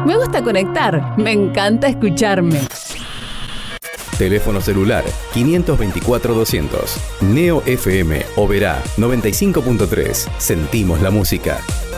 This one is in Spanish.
Me gusta conectar. Me encanta escucharme. Teléfono celular 524-200. Neo FM Oberá 95.3. Sentimos la música.